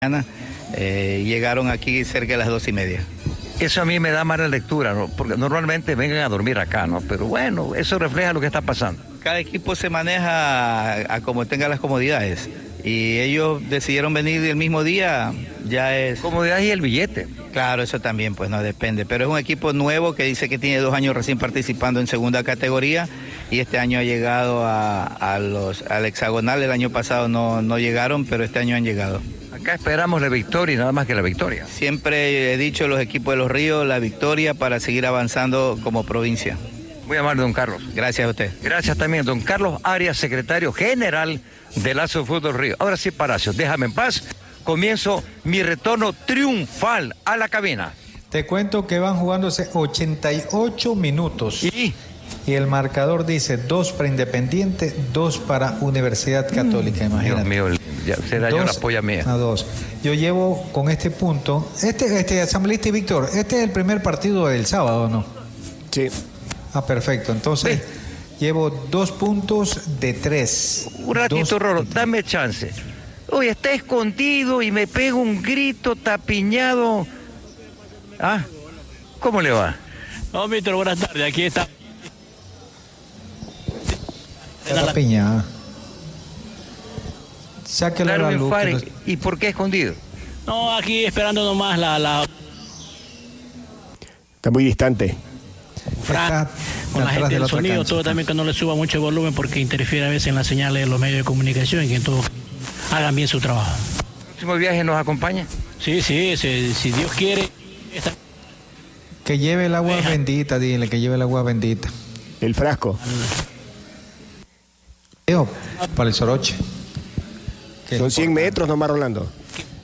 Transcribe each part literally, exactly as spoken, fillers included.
Eh, llegaron aquí cerca de las dos y media. Eso a mí me da mala lectura, ¿no? Porque normalmente vengan a dormir acá, ¿no? Pero bueno, eso refleja lo que está pasando. Cada equipo se maneja a, a como tenga las comodidades. Y ellos decidieron venir el mismo día, ya es... Comodidad y el billete. Claro, eso también, pues no depende. Pero es un equipo nuevo que dice que tiene dos años recién participando en segunda categoría y este año ha llegado a, a los, al hexagonal. El año pasado no, no llegaron, pero este año han llegado. Acá esperamos la victoria y nada más que la victoria. Siempre he dicho los equipos de Los Ríos, la victoria para seguir avanzando como provincia. Muy amable, don Carlos. Gracias a usted. Gracias también, don Carlos Arias, secretario general de Lazo Fútbol Río. Ahora sí, Palacios, déjame en paz. Comienzo mi retorno triunfal a la cabina. Te cuento que van jugándose ochenta y ocho minutos. ¿Y? Y el marcador dice dos para Independiente, dos para Universidad Católica, mm, imagínate. Dios mío, ya se dañó la polla mía. A dos. Yo llevo con este punto, este, este asambleísta y Víctor, este es el primer partido del sábado, ¿no? Sí. Ah, perfecto. Entonces, sí. Llevo dos puntos de tres. Un ratito, Rolo, dame chance. Oye, está escondido y me pega un grito tapiñado. ¿Ah? ¿Cómo le va? No, Víctor, buenas tardes. Aquí está. La piña. Sáquelo claro, a la luz. Fare, no... ¿Y por qué escondido? No, aquí esperando nomás la... la... Está muy distante. Fran, con la gente del sonido, cancha. Todo también que no le suba mucho el volumen porque interfiere a veces en las señales de los medios de comunicación y que todos hagan bien su trabajo. ¿El próximo viaje nos acompaña? Sí, sí, si, si Dios quiere. Esta... Que lleve el agua Deja. bendita, dile, que lleve el agua bendita. El frasco. Para el Soroche. Son cien metros nomás, Rolando.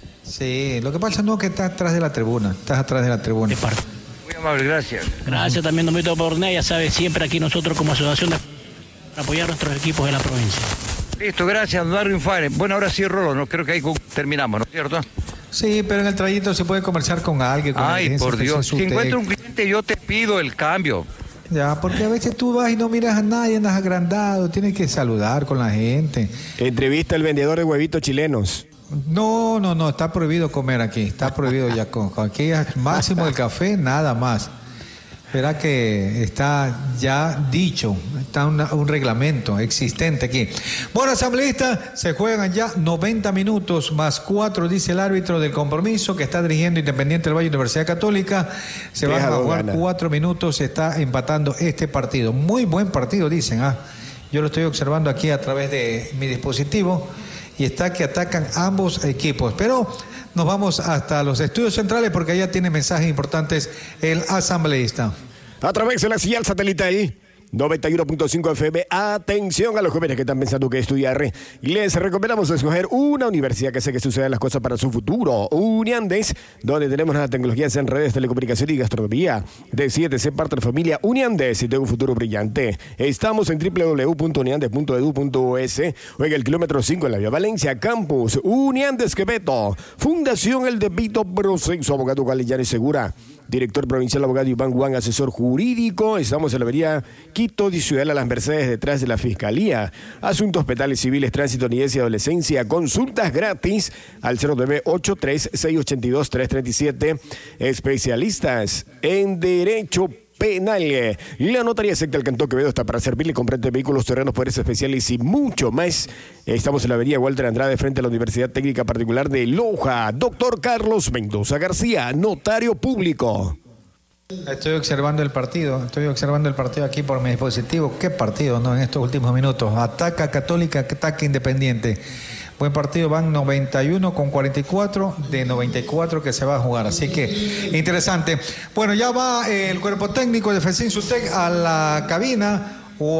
Sí, lo que pasa no es que estás atrás de la tribuna, estás atrás de la tribuna. Muy amable, gracias. Gracias también, don Víctor Bornea, ya sabes, siempre aquí nosotros como asociación de... para apoyar a nuestros equipos de la provincia. Listo, gracias, don Darwin Fare. Bueno, ahora sí, Rolo, no creo que ahí terminamos, ¿no es cierto? Sí, pero en el trayecto se puede conversar con alguien. Con Ay, por Dios, si encuentro un cliente yo te pido el cambio. Ya, porque a veces tú vas y no miras a nadie, andas agrandado, tienes que saludar con la gente. Entrevista al vendedor de huevitos chilenos. No, no, no, está prohibido comer aquí, está prohibido ya con, con aquí es máximo del café, nada más. Verá que está ya dicho, está una, un reglamento existente aquí. Bueno, asambleísta, se juegan ya noventa minutos más cuatro, dice el árbitro del compromiso que está dirigiendo Independiente del Valle Universidad Católica. Se van a jugar gana. cuatro minutos, se está empatando este partido. Muy buen partido, dicen. Ah, yo lo estoy observando aquí a través de mi dispositivo y está que atacan ambos equipos. Pero nos vamos hasta los estudios centrales porque allá tiene mensajes importantes el asambleísta. A través de la señal satelital noventa y uno punto cinco F M. Atención a los jóvenes que están pensando que estudiar. Les recomendamos escoger una universidad que sé que sucedan las cosas para su futuro. Uniandes, donde tenemos las tecnologías en redes, telecomunicación y gastronomía. Decídete ser parte de la familia Uniandes y tenga un futuro brillante. Estamos en doble u doble u doble u punto uniandes punto edu punto es o en el kilómetro cinco en la vía Valencia, Campus Uniandes Quevedo. Fundación El Debito Proceso, abogado Galillán y Segura. Director provincial abogado Iván Juan, asesor jurídico. Estamos en la avería Quito de Ciudad de las Mercedes, detrás de la Fiscalía. Asuntos penales, civiles, tránsito, niñez y adolescencia. Consultas gratis al cero nueve ocho tres, seis ocho dos, tres tres siete. Especialistas en Derecho Penal. La notaría secta del Cantón Quevedo está para servirle. Comprende vehículos, terrenos, poderes especiales y mucho más. Estamos en la avenida Walter Andrade, frente a la Universidad Técnica Particular de Loja. Doctor Carlos Mendoza García, notario público. Estoy observando el partido, estoy observando el partido aquí por mi dispositivo. ¿Qué partido, no? En estos últimos minutos. Ataca Católica, ataca Independiente. Buen partido, van noventa y uno con cuarenta y cuatro de noventa y cuatro que se va a jugar, así que interesante. Bueno, ya va el cuerpo técnico de FECIN SUTEC a la cabina o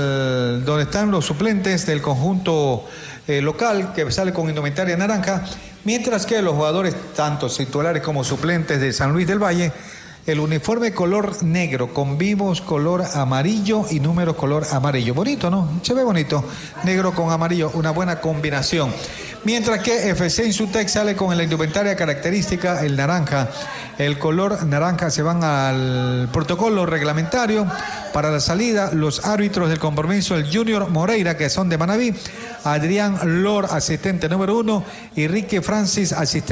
al donde están los suplentes del conjunto eh, local que sale con indumentaria naranja, mientras que los jugadores, tanto titulares como suplentes de San Luis del Valle, el uniforme color negro con vivos color amarillo y números color amarillo. Bonito, ¿no? Se ve bonito. Negro con amarillo, una buena combinación. Mientras que F C Insutec sale con la indumentaria característica, el naranja. El color naranja se van al protocolo reglamentario. Para la salida, los árbitros del compromiso, el Junior Moreira, que son de Manabí, Adrián Lor, asistente número uno, y Ricky Francis, asistente